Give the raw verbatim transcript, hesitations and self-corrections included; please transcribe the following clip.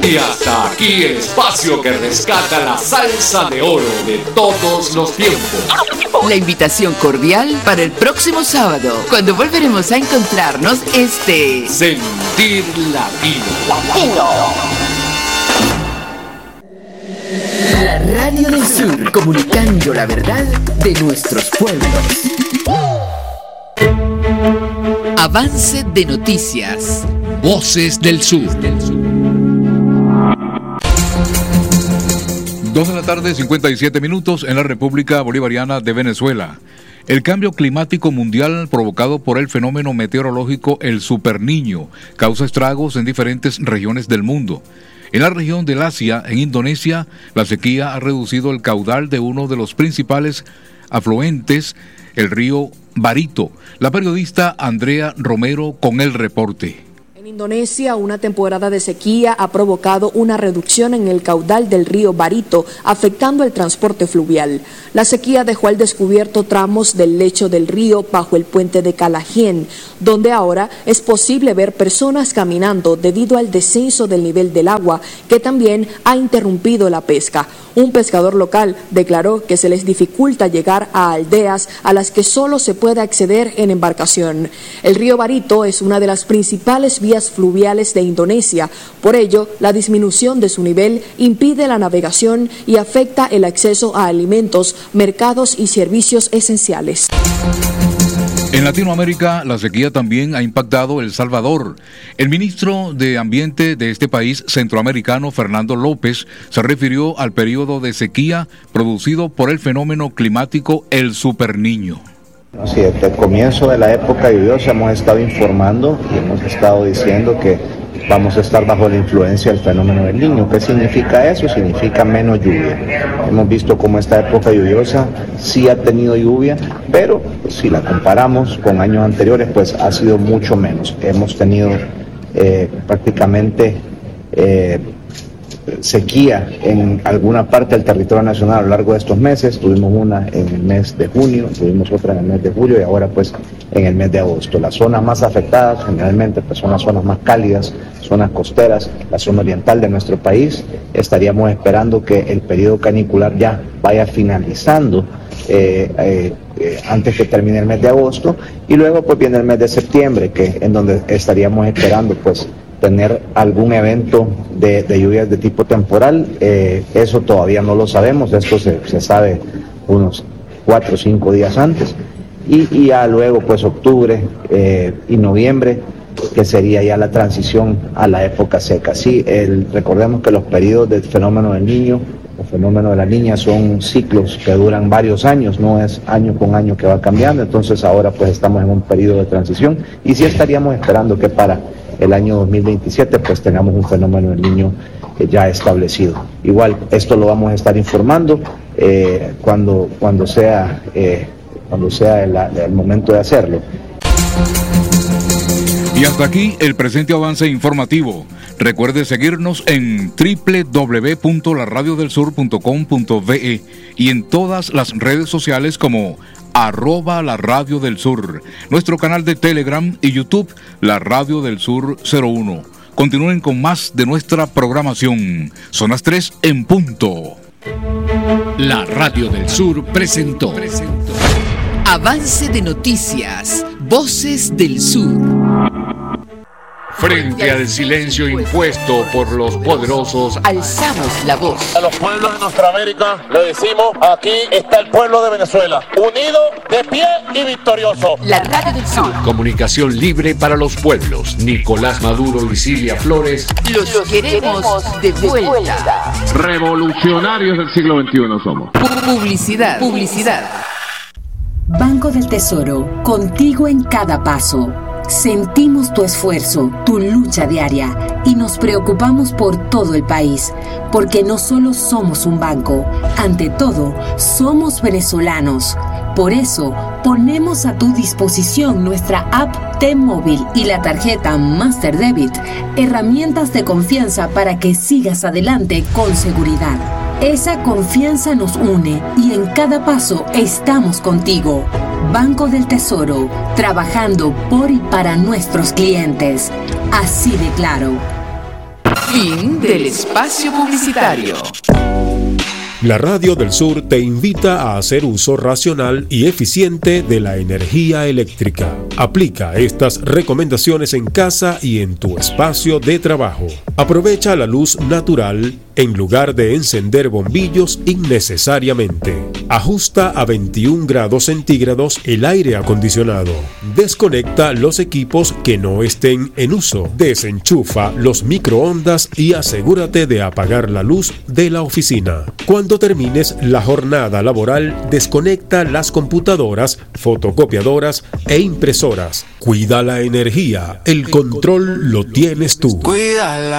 Y hasta aquí el espacio que rescata la salsa de oro de todos los tiempos. La invitación cordial para el próximo sábado, cuando volveremos a encontrarnos este Sentir Latino. La Radio del Sur, comunicando la verdad de nuestros pueblos. Avance de noticias. Voces del Sur. Dos de la tarde, cincuenta y siete minutos en la República Bolivariana de Venezuela. El cambio climático mundial provocado por el fenómeno meteorológico El Superniño causa estragos en diferentes regiones del mundo. En la región del Asia, en Indonesia, la sequía ha reducido el caudal de uno de los principales afluentes, el río Barito. La periodista Andrea Romero con el reporte. En Indonesia, una temporada de sequía ha provocado una reducción en el caudal del río Barito, afectando el transporte fluvial. La sequía dejó al descubierto tramos del lecho del río bajo el puente de Calajén, donde ahora es posible ver personas caminando debido al descenso del nivel del agua, que también ha interrumpido la pesca. Un pescador local declaró que se les dificulta llegar a aldeas a las que solo se puede acceder en embarcación. El río Barito es una de las principales vías fluviales de Indonesia. Por ello, la disminución de su nivel impide la navegación y afecta el acceso a alimentos, mercados y servicios esenciales. En Latinoamérica, la sequía también ha impactado El Salvador. El ministro de Ambiente de este país centroamericano, Fernando López, se refirió al periodo de sequía producido por el fenómeno climático El Superniño. Sí, desde el comienzo de la época lluviosa hemos estado informando y hemos estado diciendo que vamos a estar bajo la influencia del fenómeno del Niño. ¿Qué significa eso? Significa menos lluvia. Hemos visto cómo esta época lluviosa sí ha tenido lluvia, pero pues, si la comparamos con años anteriores, pues ha sido mucho menos. Hemos tenido eh, prácticamente eh, sequía en alguna parte del territorio nacional a lo largo de estos meses. Tuvimos una en el mes de junio, tuvimos otra en el mes de julio y ahora pues en el mes de agosto. Las zonas más afectadas generalmente pues son las zonas más cálidas, zonas costeras, la zona oriental de nuestro país. Estaríamos esperando que el periodo canicular ya vaya finalizando eh, eh, eh, antes que termine el mes de agosto, y luego pues viene el mes de septiembre, que en donde estaríamos esperando pues tener algún evento de, de lluvias de tipo temporal. Eh, eso todavía no lo sabemos, esto se, se sabe unos cuatro o cinco días antes, y, y ya luego pues octubre eh, y noviembre, que sería ya la transición a la época seca. Sí, el, recordemos que los periodos del fenómeno del Niño o fenómeno de la Niña son ciclos que duran varios años, no es año con año que va cambiando. Entonces ahora pues estamos en un periodo de transición y sí estaríamos esperando que para el año dos mil veintisiete pues tengamos un fenómeno del Niño eh, ya establecido. Igual esto lo vamos a estar informando eh, cuando, cuando sea, eh, cuando sea el, el momento de hacerlo. Y hasta aquí el presente avance informativo. Recuerde seguirnos en doble u doble u doble u punto la radio del sur punto com punto ve y en todas las redes sociales como arroba la radio del sur, nuestro canal de Telegram y YouTube, la radio del sur cero uno. Continúen con más de nuestra programación. Son las tres en punto. La Radio del Sur presentó, presentó. Avance de noticias, Voces del Sur. Frente al silencio impuesto por los poderosos, alzamos la voz. A los pueblos de nuestra América le decimos: aquí está el pueblo de Venezuela, unido, de pie y victorioso. La Radio del Sur. Comunicación libre para los pueblos. Nicolás Maduro y Silvia Flores. Los, los queremos, queremos de vuelta. vuelta. Revolucionarios del siglo veintiuno somos. Publicidad. Publicidad. Banco del Tesoro, contigo en cada paso. Sentimos tu esfuerzo, tu lucha diaria y nos preocupamos por todo el país, porque no solo somos un banco, ante todo, somos venezolanos. Por eso, ponemos a tu disposición nuestra app T-Móvil y la tarjeta Master Debit, herramientas de confianza para que sigas adelante con seguridad. Esa confianza nos une y en cada paso estamos contigo. Banco del Tesoro, trabajando por y para nuestros clientes. Así de claro. Fin del espacio publicitario. La Radio del Sur te invita a hacer uso racional y eficiente de la energía eléctrica. Aplica estas recomendaciones en casa y en tu espacio de trabajo. Aprovecha la luz natural en lugar de encender bombillos innecesariamente. Ajusta a veintiún grados centígrados el aire acondicionado. Desconecta los equipos que no estén en uso. Desenchufa los microondas y asegúrate de apagar la luz de la oficina. Cuando termines la jornada laboral, desconecta las computadoras, fotocopiadoras e impresoras. Cuida la energía. El control lo tienes tú. Cuídala.